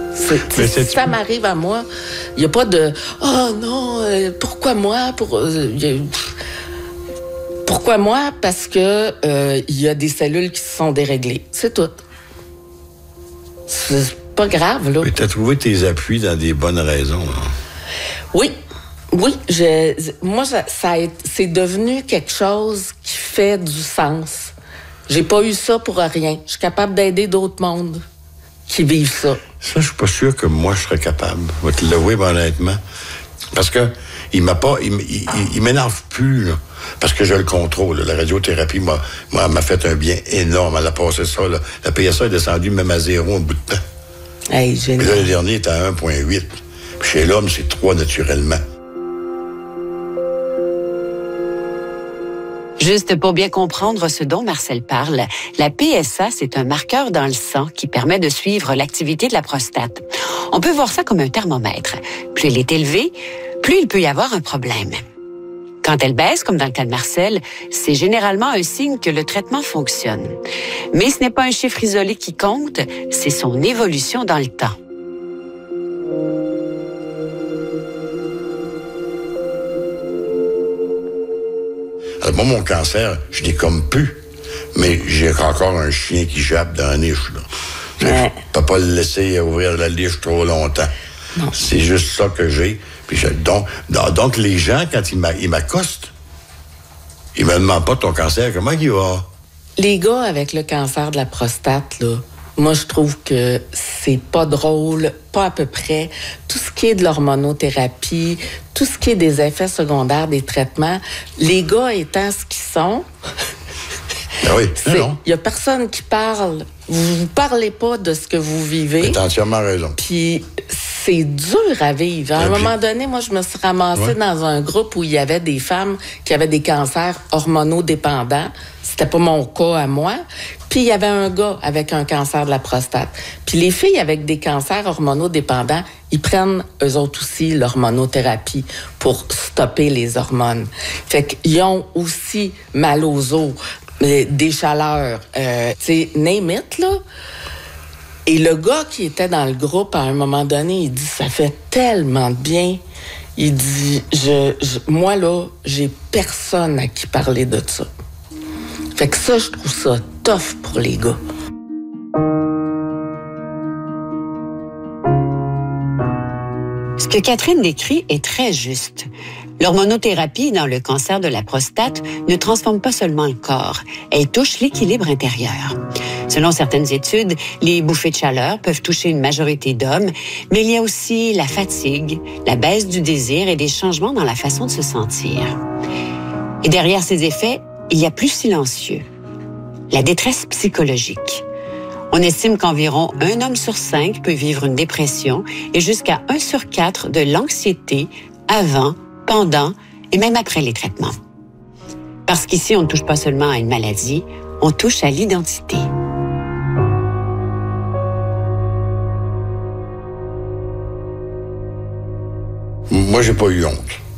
Si ça m'arrive à moi, il n'y a pas de « Oh non, pourquoi moi? » Pourquoi moi? Parce que il y a des cellules qui se sont déréglées. C'est tout. C'est pas grave, là. Mais tu as trouvé tes appuis dans des bonnes raisons. Hein? Oui. Moi, c'est devenu quelque chose qui fait du sens. J'ai pas eu ça pour rien. Je suis capable d'aider d'autres mondes qui vivent ça. Ça, je suis pas sûr que moi, je serais capable. Je vais te l'avouer, honnêtement. Parce que il m'énerve plus, là, parce que je le contrôle. Là. La radiothérapie m'a fait un bien énorme. Elle a passé ça. Là. La PSA est descendue même à 0 au bout de temps. Hey, génial. Puis là, le dernier est à 1,8. Puis chez l'homme, c'est 3 naturellement. Juste pour bien comprendre ce dont Marcel parle, la PSA, c'est un marqueur dans le sang qui permet de suivre l'activité de la prostate. On peut voir ça comme un thermomètre. Plus elle est élevée, plus il peut y avoir un problème. Quand elle baisse, comme dans le cas de Marcel, c'est généralement un signe que le traitement fonctionne. Mais ce n'est pas un chiffre isolé qui compte, c'est son évolution dans le temps. Alors, moi, mon cancer, je l'ai comme plus. Mais j'ai encore un chien qui jappe dans la niche. Là. Je ne peux pas le laisser ouvrir la niche trop longtemps. Non. C'est juste ça que j'ai. Puis donc, les gens, quand ils m'accostent, ils me demandent pas ton cancer, comment il va? Les gars avec le cancer de la prostate, là, moi, je trouve que c'est pas drôle, pas à peu près. Tout ce qui est de l'hormonothérapie, tout ce qui est des effets secondaires des traitements, les gars étant ce qu'ils sont, ben oui, il y a personne qui parle. Vous parlez pas de ce que vous vivez. T'as entièrement raison. Puis c'est dur à vivre. À un moment donné, moi, je me suis ramassée dans un groupe où il y avait des femmes qui avaient des cancers hormonodépendants. C'était pas mon cas à moi. Puis il y avait un gars avec un cancer de la prostate. Puis les filles avec des cancers hormonodépendants, ils prennent eux autres aussi l'hormonothérapie pour stopper les hormones. Fait qu'ils ont aussi mal aux os, des chaleurs, tu sais, name it, là. Et le gars qui était dans le groupe, à un moment donné, il dit, ça fait tellement de bien. Il dit, moi, là, j'ai personne à qui parler de ça. Fait que ça, je trouve ça tough pour les gars. Ce que Catherine décrit est très juste. L'hormonothérapie dans le cancer de la prostate ne transforme pas seulement le corps, elle touche l'équilibre intérieur. Selon certaines études, les bouffées de chaleur peuvent toucher une majorité d'hommes, mais il y a aussi la fatigue, la baisse du désir et des changements dans la façon de se sentir. Et derrière ces effets, il y a plus silencieux, la détresse psychologique. On estime qu'environ 1 homme sur 5 peut vivre une dépression et jusqu'à 1 sur 4 de l'anxiété avant, pendant et même après les traitements. Parce qu'ici, on ne touche pas seulement à une maladie, on touche à l'identité. Moi, j'ai pas eu honte.